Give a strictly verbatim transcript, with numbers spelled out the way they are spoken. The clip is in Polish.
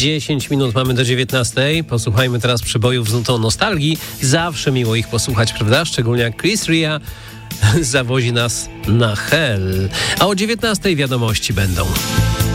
dziesięć minut mamy do dziewiętnastej. Posłuchajmy teraz przybojów z nutą nostalgii. Zawsze miło ich posłuchać, prawda? Szczególnie jak Chris Ria zawozi nas na hell. A o dziewiętnastej wiadomości będą.